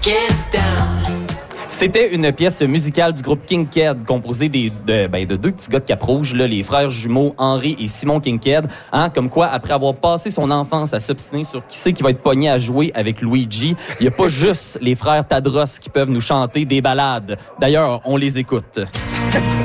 Get down. C'était une pièce musicale du groupe Kinked, composée de deux petits gars de Cap-Rouge, là, les frères jumeaux Henri et Simon Kinked. Comme quoi, après avoir passé son enfance à s'obstiner sur qui c'est qui va être pogné à jouer avec Luigi, il n'y a pas juste les frères Tadros qui peuvent nous chanter des ballades. D'ailleurs, on les écoute.